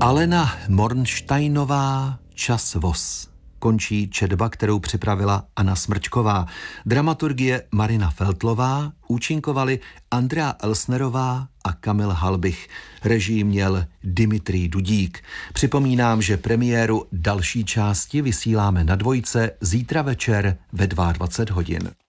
Alena Mornsteinová, Čas voz. Končí četba, kterou připravila Anna Smrčková. Dramaturgie Marina Feltlová, účinkovali Andrea Elsnerová a Kamil Halbich. Režii měl Dimitrij Dudík. Připomínám, že premiéru další části vysíláme na Dvojce zítra večer ve 22 hodin.